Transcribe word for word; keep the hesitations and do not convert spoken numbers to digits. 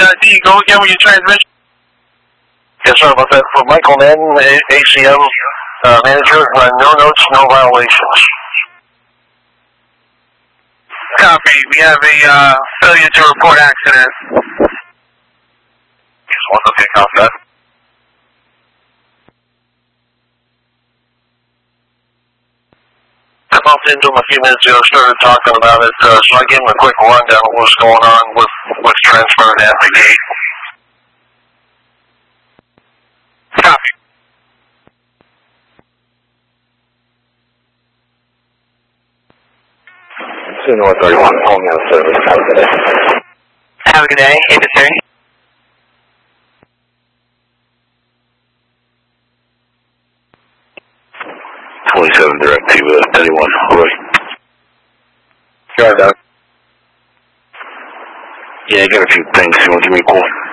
uh, D, go again with your transmission. Yes, sir, about that. For Michael Madden, A C M uh, manager, uh, no notes, no violations. Copy. We have a uh, failure to report accident. Just one, okay, copy that. I bumped into him a few minutes ago, started talking about it, uh, so I gave him a quick rundown of what's going on with what's transferred at the gate. Copy. two North thirty-one, calling out of service. Have a good day. Have a good day. eight to three. twenty-seven direct to uh, thirty-one, Roy. Got that. Yeah, I got a few things. You want to give me a call?